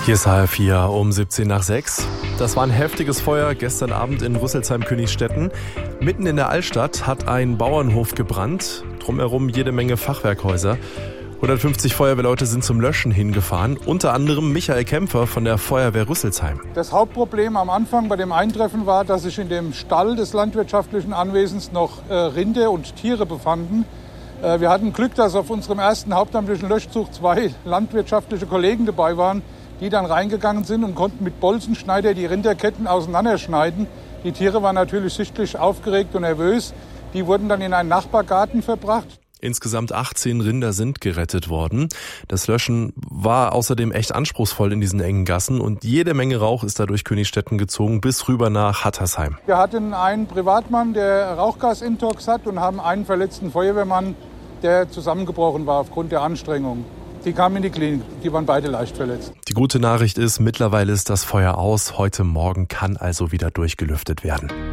Hier ist HR4 um 17 nach 6. Das war ein heftiges Feuer gestern Abend in Rüsselsheim-Königsstetten. Mitten in der Altstadt hat ein Bauernhof gebrannt, drumherum jede Menge Fachwerkhäuser. 150 Feuerwehrleute sind zum Löschen hingefahren, unter anderem Michael Kämpfer von der Feuerwehr Rüsselsheim. Das Hauptproblem am Anfang bei dem Eintreffen war, dass sich in dem Stall des landwirtschaftlichen Anwesens noch Rinde und Tiere befanden. Wir hatten Glück, dass auf unserem ersten hauptamtlichen Löschzug 2 landwirtschaftliche Kollegen dabei waren, die dann reingegangen sind und konnten mit Bolzenschneider die Rinderketten auseinanderschneiden. Die Tiere waren natürlich sichtlich aufgeregt und nervös. Die wurden dann in einen Nachbargarten verbracht. Insgesamt 18 Rinder sind gerettet worden. Das Löschen war außerdem echt anspruchsvoll in diesen engen Gassen und jede Menge Rauch ist da durch Königstetten gezogen bis rüber nach Hattersheim. Wir hatten einen Privatmann, der Rauchgasintox hat, und haben einen verletzten Feuerwehrmann, der zusammengebrochen war aufgrund der Anstrengung. Die kamen in die Klinik, die waren beide leicht verletzt. Die gute Nachricht ist, mittlerweile ist das Feuer aus. Heute Morgen kann also wieder durchgelüftet werden.